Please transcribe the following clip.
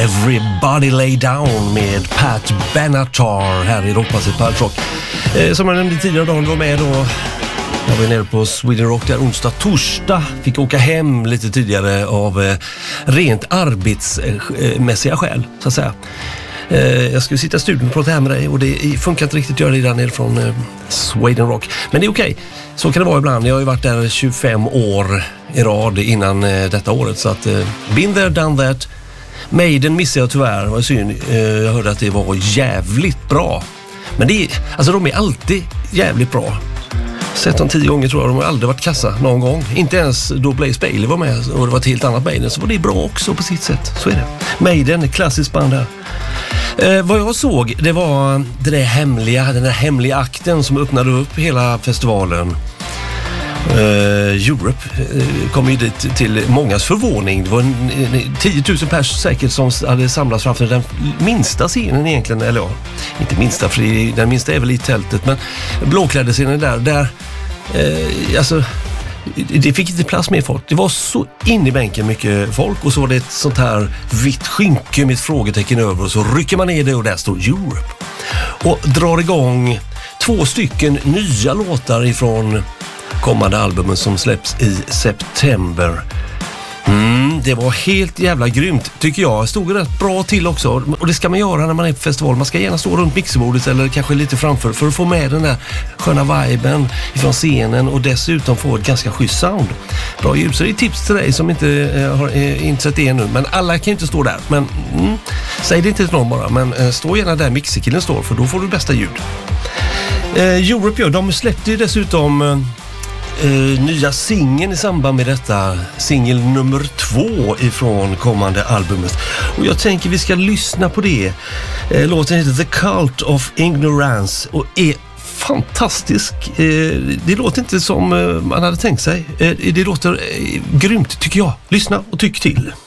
Everybody Lay Down med Pat Benatar här i Rockpasset på Rock. Som jag nämnde tidigare dagen var med då. Jag var nere på Sweden Rock där torsdag. Fick åka hem lite tidigare av rent arbetsmässiga skäl så att säga. Jag skulle sitta i studion och prata här med dig och det funkar inte riktigt att göra det där nere från Sweden Rock. Men det är okej. Så kan det vara ibland. Jag har ju varit där 25 år i rad innan detta året. Så att been there, done that. Maiden missade jag tyvärr. Det var synd. Jag hörde att det var jävligt bra. Men de är alltid jävligt bra. Sett dem 10 gånger tror jag. De har aldrig varit kassa någon gång. Inte ens då Blaze Bayley var med och det var ett helt annat Maiden. Så var det bra också på sitt sätt. Så är det. Maiden, klassiskt band där. Vad jag såg, det var den där hemliga akten som öppnade upp hela festivalen. Europe kom ju dit till mångas förvåning. Det var 10 000 pers säkert som hade samlats framför den minsta scenen egentligen, eller ja, inte minsta för den minsta är väl i tältet, men blåklädescenen där det fick inte plats med folk. Det var så in i bänken mycket folk och så var det ett sånt här vitt skynke med ett frågetecken över och så rycker man ner det och där står Europe. Och drar igång 2 stycken nya låtar ifrån kommande albumen som släpps i september. Det var helt jävla grymt tycker jag. Stod rätt bra till också. Och det ska man göra när man är på festival. Man ska gärna stå runt mixerbordet eller kanske lite framför för att få med den där sköna viben ifrån scenen och dessutom få ett ganska schysst sound. Bra ljud. Så det är tips till dig som inte har insett det ännu. Men alla kan inte stå där. Men säg det inte till någon bara. Men stå gärna där mixerkillen står för då får du bästa ljud. Europe, de släppte ju dessutom nya singeln i samband med detta, singel nummer 2 ifrån kommande albumet. Och jag tänker vi ska lyssna på det. Låten heter The Cult of Ignorance och är fantastisk. Det låter inte som man hade tänkt sig. Det låter grymt tycker jag. Lyssna och tyck till.